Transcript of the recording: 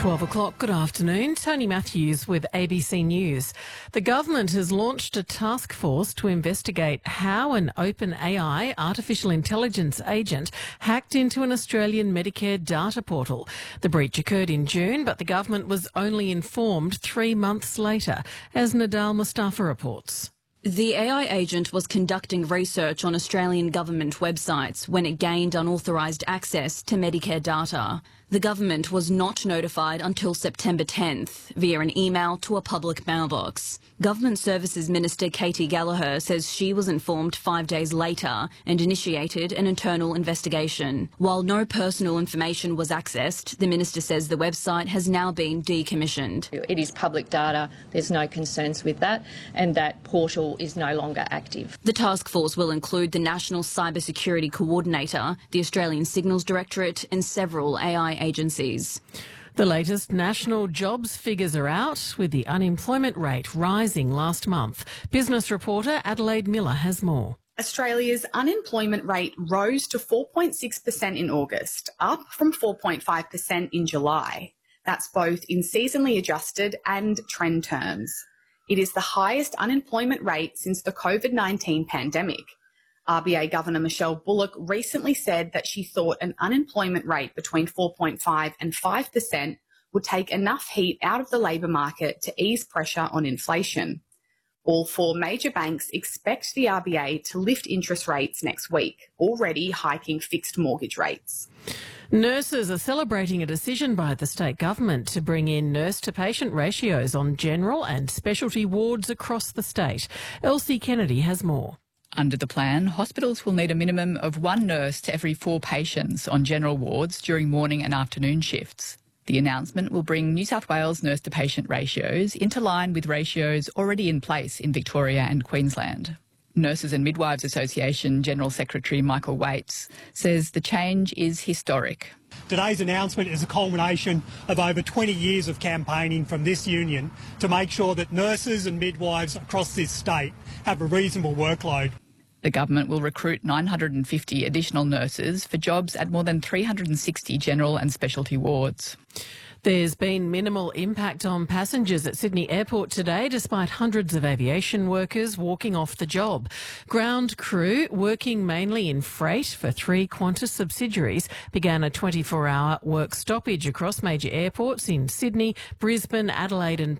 12 o'clock, good afternoon. Tony Matthews with ABC News. The government has launched a task force to investigate how an OpenAI artificial intelligence agent hacked into an Australian Medicare data portal. The breach occurred in June, but the government was only informed 3 months later, as Nadal Mustafa reports. The AI agent was conducting research on Australian government websites when it gained unauthorised access to Medicare data. The government was not notified until September 10th via an email to a public mailbox. Government Services Minister Katie Gallagher says she was informed 5 days later and initiated an internal investigation. While no personal information was accessed, the minister says the website has now been decommissioned. It is public data, there's no concerns with that, and that portal is no longer active. The task force will include the National Cybersecurity Coordinator, the Australian Signals Directorate and several AI agencies. The latest national jobs figures are out, with the unemployment rate rising last month. Business reporter Adelaide Miller has more. Australia's unemployment rate rose to 4.6% in August, up from 4.5% in July. That's both in seasonally adjusted and trend terms. It is the highest unemployment rate since the COVID-19 pandemic. RBA Governor Michelle Bullock recently said that she thought an unemployment rate between 4.5 and 5% would take enough heat out of the labour market to ease pressure on inflation. All four major banks expect the RBA to lift interest rates next week, already hiking fixed mortgage rates. Nurses are celebrating a decision by the state government to bring in nurse-to-patient ratios on general and specialty wards across the state. Elsie Kennedy has more. Under the plan, hospitals will need a minimum of one nurse to every 4 patients on general wards during morning and afternoon shifts. The announcement will bring New South Wales nurse-to-patient ratios into line with ratios already in place in Victoria and Queensland. Nurses and Midwives Association General Secretary Michael Waits says the change is historic. Today's announcement is a culmination of over 20 years of campaigning from this union to make sure that nurses and midwives across this state have a reasonable workload. The government will recruit 950 additional nurses for jobs at more than 360 general and specialty wards. There's been minimal impact on passengers at Sydney Airport today, despite hundreds of aviation workers walking off the job. Ground crew, working mainly in freight for 3 Qantas subsidiaries, began a 24-hour work stoppage across major airports in Sydney, Brisbane, Adelaide and